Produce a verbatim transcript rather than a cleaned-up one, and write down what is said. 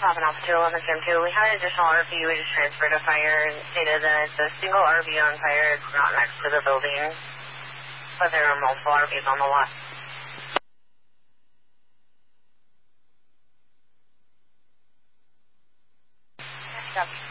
Popping off two eleven Jim two. We had an additional R V. We just transferred a fire and stated that it's a single R V on fire. It's not next to the building, but there are multiple R Vs on the lot. Next up.